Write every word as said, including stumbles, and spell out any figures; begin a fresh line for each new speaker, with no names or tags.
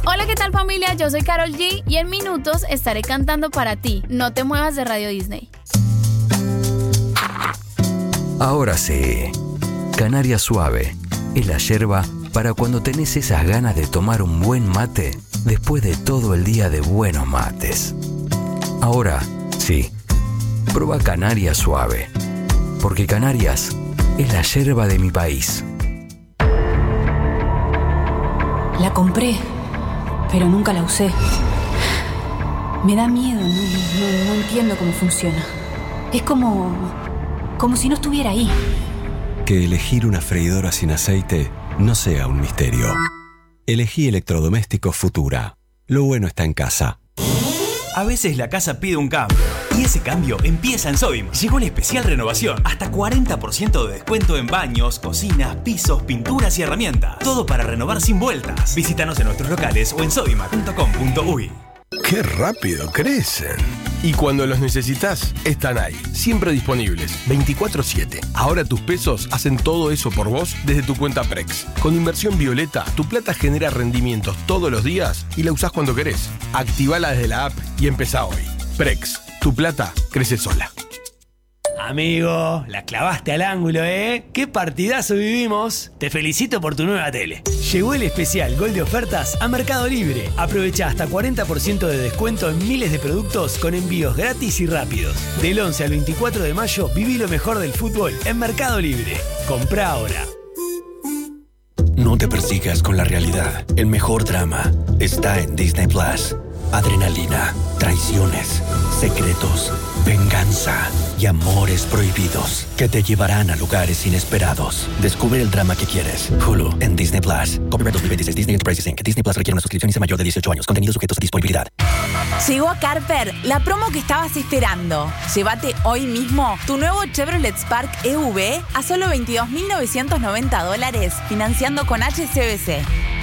Hola, ¿qué tal, familia? Yo soy Karol G y en minutos estaré cantando para ti. No te muevas de Radio Disney.
Ahora sí, Canaria Suave es la yerba para cuando tenés esas ganas de tomar un buen mate después de todo el día de buenos mates. Ahora sí, prueba Canaria Suave, porque Canarias es la yerba de mi país.
La compré, pero nunca la usé. Me da miedo, no, no, no entiendo cómo funciona. Es como... como si no estuviera ahí.
Que elegir una freidora sin aceite no sea un misterio. Elegí electrodomésticos Futura. Lo bueno está en casa.
A veces la casa pide un cambio, y ese cambio empieza en Sodimac. Llegó la especial renovación, hasta cuarenta por ciento de descuento en baños, cocinas, pisos, pinturas y herramientas. Todo para renovar sin vueltas. Visítanos en nuestros locales o en sodimac punto com punto uy.
¡Qué rápido crecen! Y cuando los necesitas, están ahí, siempre disponibles, veinticuatro siete. Ahora tus pesos hacen todo eso por vos desde tu cuenta Prex. Con Inversión Violeta, tu plata genera rendimientos todos los días y la usás cuando querés. Activala desde la app y empezá hoy. Prex, tu plata crece sola.
Amigo, la clavaste al ángulo, ¿eh? ¡Qué partidazo vivimos! Te felicito por tu nueva tele. Llegó el especial Gol de ofertas a Mercado Libre. Aprovecha hasta cuarenta por ciento de descuento en miles de productos con envíos gratis y rápidos. Del once al veinticuatro de mayo, viví lo mejor del fútbol en Mercado Libre. Comprá ahora.
No te persigas con la realidad. El mejor drama está en Disney Plus. Adrenalina, traiciones, secretos, venganza y amores prohibidos que te llevarán a lugares inesperados. Descubre el drama que quieres. Hulu en Disney Plus. Copyright dos mil veintiséis Disney Enterprises incorporated. Disney Plus requiere una suscripción y sea mayor de dieciocho años. Contenidos sujetos a disponibilidad.
Llegó a Carper la promo que estabas esperando. Llévate hoy mismo tu nuevo Chevrolet Spark E V a solo veintidós mil novecientos noventa dólares financiando con H S B C.